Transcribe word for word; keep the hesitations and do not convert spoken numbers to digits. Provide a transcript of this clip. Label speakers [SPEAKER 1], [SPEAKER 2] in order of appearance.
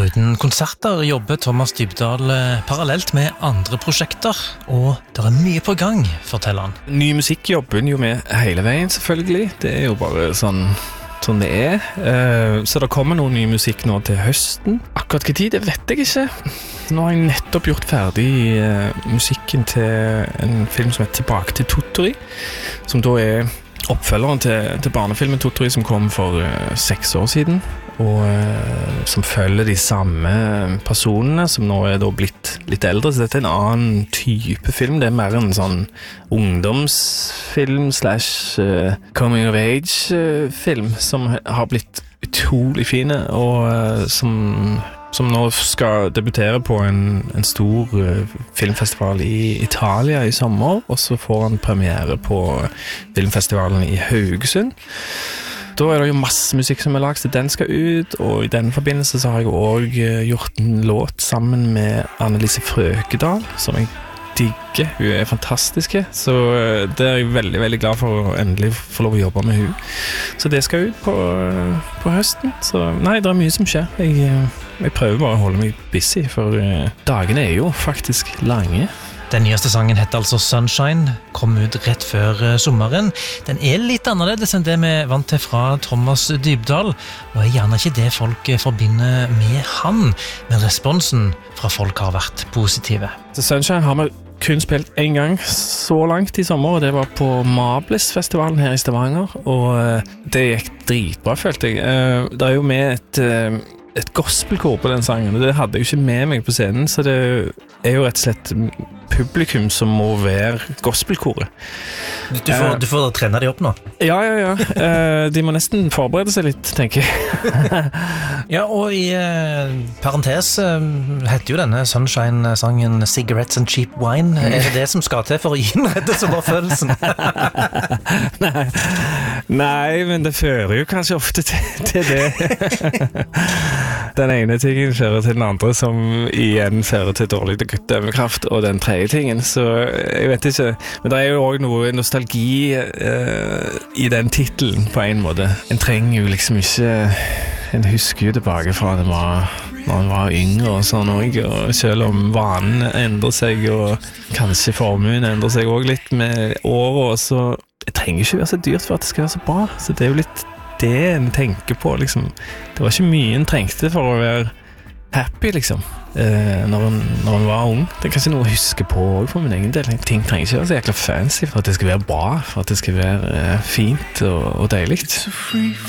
[SPEAKER 1] Foruten konserter jobber Thomas Dybdahl parallelt med andre prosjekter, og det er mye på gang, forteller han.
[SPEAKER 2] Ny musikk jobber jo med hele veien, selvfølgelig. Det er jo bare sånn, sånn det er. Så det kommer noe ny musikk nå til høsten. Akkurat hva tid, det vet jeg ikke. Nå har jeg nettopp gjort ferdig musikken til en film som heter Tilbake til Tottori, som da er oppfølgeren til, til barnefilmen Tottori, som kom for uh, seks år siden, og uh, som følger de samme personene, som nå er da blitt litt eldre, så dette er en annen type film. Det er mer en sånn ungdomsfilm slash uh, coming of age uh, film, som har blitt utrolig fine, og uh, som som nå skal debutere på en, en stor uh, filmfestival i Italia i sommer, og så får han premiere på filmfestivalen i Haugesund. Da er det jo masse musikk som er lagt, så den skal ut, og i den forbindelse så har jeg også uh, gjort en låt sammen med Annelise Frøkedal, som jeg digger. Hun er fantastiske, så uh, det er jeg veldig, veldig glad for å endelig få lov å jobbe med hun. Så det skal ut på, uh, på høsten, så nei, det er mye som skjer. Jeg... Uh, Jeg prøver bare å holde meg busy, for uh, dagene er jo faktisk lange.
[SPEAKER 1] Den nyeste sangen heter altså Sunshine, kom ut rett før uh, sommeren. Den er litt annerledes enn det vi er vant til fra Thomas Dybdahl, og er gjerne ikke det folk forbinder med han, men responsen fra folk har vært positive.
[SPEAKER 2] Så Sunshine har vi kun spilt en gang så langt i sommer, og det var på Mablis-festivalen her i Stavanger, og uh, det gikk dritbra, følte jeg. Uh, det er jo med et... Uh, et gospelkor på den sangen, og det hadde jeg jo ikke med meg på scenen, så det er jo rett og slett publikum som må være gospelkoret.
[SPEAKER 1] Du får, uh, du får trene de opp nå?
[SPEAKER 2] Ja, ja, ja. Uh, de må nesten forberede seg litt, tenker jeg.
[SPEAKER 1] Ja, og i uh, parentes uh, heter jo denne Sunshine-sangen Cigarettes and Cheap Wine. Er det det som skal til for å gi den rette sommerfølelsen?
[SPEAKER 2] Nei. Nei, men det fører jo kanskje ofte til, til det. Den ene tingen fører til den andre, som igjen fører til dårlig dømmekraft, og den tredje tingen, så jeg vet ikke. Men det er jo også noe nostalgi uh, i den titlen på en måte. En trenger jo liksom ikke, en husker jo tilbake fra det var, når en var yngre og sånn også, og selv om vanen endrer seg, og kanskje formuen endrer seg også litt med året, så det trenger ikke være så dyrt for at det skal være så bra, så det er jo litt det en tenker på, liksom. Det var ikke mye en trengte for å være happy, liksom, eh, når, en, når en var ung. Det er kanskje noe å huske på for min egen del. Ting trenger ikke være så jækla fancy for at det skal være bra, for at det skal være eh, fint og, og deiligt.